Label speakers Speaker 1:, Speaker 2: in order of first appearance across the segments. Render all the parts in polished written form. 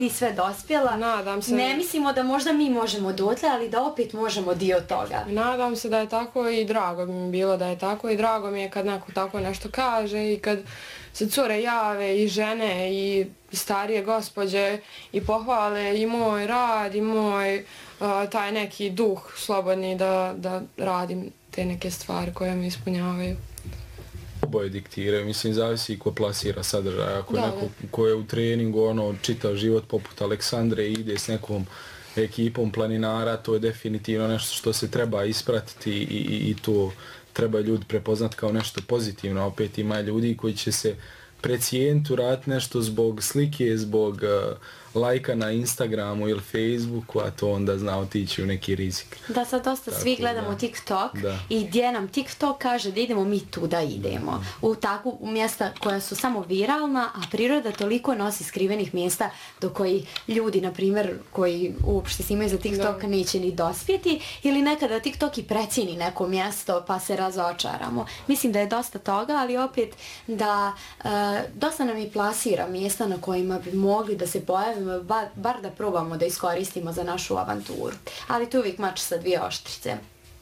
Speaker 1: i sve dospjela.
Speaker 2: Nadam se.
Speaker 1: Ne mislimo da možda mi možemo dotle, ali da opet možemo dio toga.
Speaker 2: Nadam se da je tako i drago bi mi bilo da je tako i drago mi je kad neko tako nešto kaže i kad se cure jave i žene i starije gospođe i pohvale i moj rad i moj taj neki duh slobodni da radim te neke stvari koje mi ispunjavaju.
Speaker 3: Oboje diktiraju, mislim, zavisi ko plasira sadržaj. Ako neko ko je u treningu čitav život poput Aleksandre i ide s nekom ekipom planinara, to je definitivno nešto što se treba ispratiti i to treba ljudi prepoznati kao nešto pozitivno. Opet ima ljudi koji će se precijeniti uraditi nešto zbog slike, zbog lajka na Instagramu ili Facebooku, a to onda zna otići u neki rizik.
Speaker 1: Da, sad dosta svi gledamo TikTok i gdje nam TikTok kaže da idemo, mi tu da idemo. U takvu mjesta koja su samo viralna, a priroda toliko nosi skrivenih mjesta do koji ljudi, na primjer, koji uopšte se imaju za TikTok neće ni dospjeti, ili nekada TikTok i precijeni neko mjesto pa se razočaramo. Mislim da je dosta toga, ali opet da dosta nam i plasira mjesta na kojima bi mogli da se pojavimo, bar da probamo da iskoristimo za našu avanturu. Ali to je uvijek mač sa dvije oštrice.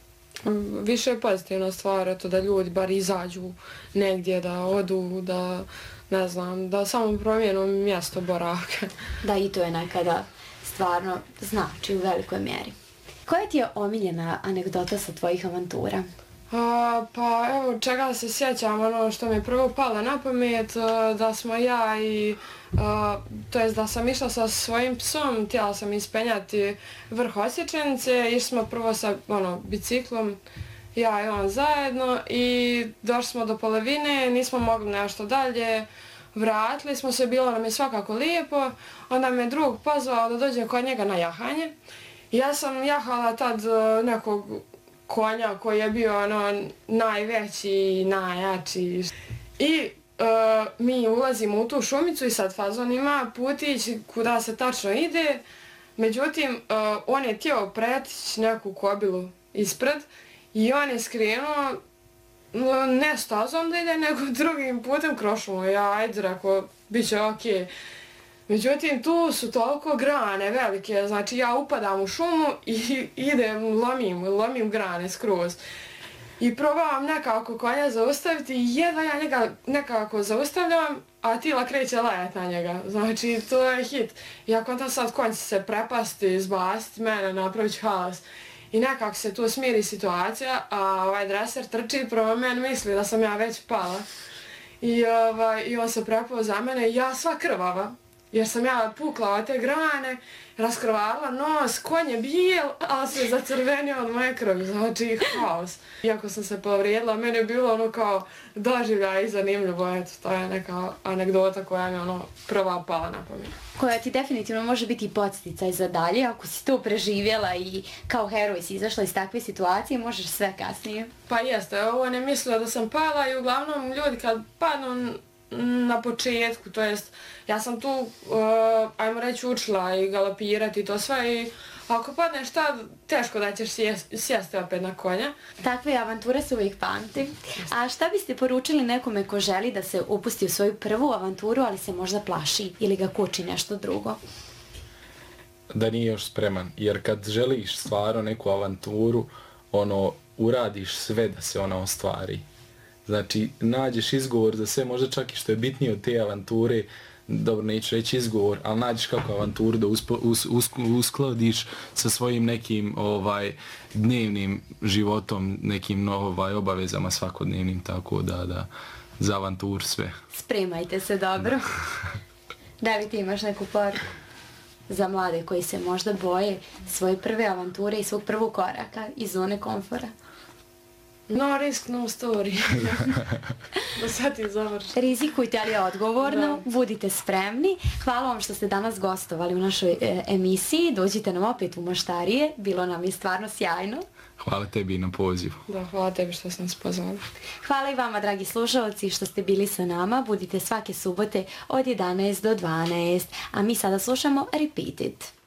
Speaker 2: Više je pozitivna stvar to da ljudi bar izađu negdje, da odu, da ne znam, da samo promijenu mjesto boravka.
Speaker 1: Da, i to je nekada stvarno znači u velikoj mjeri. Koja ti je omiljena anegdota sa tvojih avantura?
Speaker 2: Pa evo čega se sjećam, ono što mi je prvo palo na pamet, da smo ja i to jest da sam išla sa svojim psom, htjela sam ispenjati vrh Osječenice, išli smo prvo sa biciklom, ja i on zajedno i došli smo do polovine, nismo mogli nešto dalje, vratili smo se, bilo nam je svakako lijepo, onda me drug pozvao da dođe kod njega na jahanje. Ja sam jahala tad nekog konja koji je bio najveći i najjači. I mi ulazimo u tu šumicu i sad fazon ima putić kuda se tačno ide. Međutim, on je htio pretići neku kobilu ispred i on je skrenuo ne stazom da ide, nego drugim putem kroz šumu. Ja ajde rekao, bit će okej. Međutim, tu su toliko grane velike, znači ja upadam u šumu i idem, lomim grane skroz. I probavam nekako konja zaustaviti i jedva ja njega nekako zaustavljam, a Tila kreće lajat na njega. Znači, to je hit. I ako onda sad konj će se prepasti, zbasiti mene, napravit će haos. I nekako se tu smiri situacija, a ovaj dreser trči prema meni, misli da sam ja već pala. I on se prepao za mene i ja sva krvava. Jer sam ja pukla od te grane, raskrvarila nos, konj je bijel, ali se zacrvenio od moje krvi, znači haos. Iako sam se povrijedila, meni je bilo kao doživljaj i zanimljivo, eto, to je neka anegdota koja mi prva pala na pamet.
Speaker 1: Koja ti definitivno može biti podsticaj za dalje, ako si to preživjela i kao heroj si izašla iz takve situacije, možeš sve kasnije.
Speaker 2: Pa jeste, ovo ne mislila da sam pala i uglavnom ljudi kad padnu na početku, to jest ja sam tu, ajmo reći, učila i galopirati i to sve i ako padneš tad, teško da ćeš sjesti opet na konja.
Speaker 1: Takve avanture se uvijek pamti. A šta biste poručili nekome ko želi da se upusti u svoju prvu avanturu, ali se možda plaši ili ga koči nešto drugo?
Speaker 3: Da nije još spreman, jer kad želiš stvarno neku avanturu, uradiš sve da se ona ostvari. Znači, nađeš izgovor za sve, možda čak i što je bitnije od te avanture, dobro, neću reći izgovor, ali nađeš kako avanturu da uskladiš sa svojim nekim dnevnim životom, nekim obavezama svakodnevnim, tako da za avanturu sve.
Speaker 1: Spremajte se dobro. Da li ti imaš neku poruku za mlade koji se možda boje svoje prve avanture i svog prvog koraka iz zone komfora?
Speaker 2: No risk, no story. Da sad ti završi.
Speaker 1: Rizikujte, ali odgovorno, budite spremni. Hvala vam što ste danas gostovali u našoj emisiji. Dođite nam opet u Moštarije, bilo nam je stvarno sjajno.
Speaker 3: Hvala tebi na pozivu.
Speaker 2: Da, hvala tebi što ste nas pozvali.
Speaker 1: Hvala i vama, dragi slušalci, što ste bili sa nama. Budite svake subote od 11 do 12, a mi sada slušamo Repeat It.